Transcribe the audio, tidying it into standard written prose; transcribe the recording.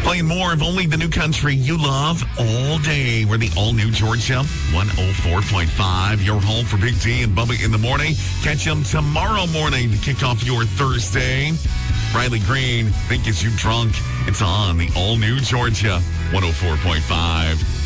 Playing more of only the new country you love all day. We're the all-new Georgia 104.5. Your home for Big D and Bubba in the morning. Catch them tomorrow morning to kick off your Thursday. Riley Green, Think Is You Drunk. It's on the all-new Georgia 104.5.